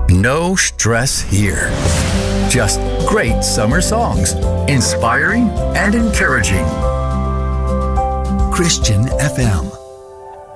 No stress here. Just great summer songs, inspiring and encouraging. Christian FM.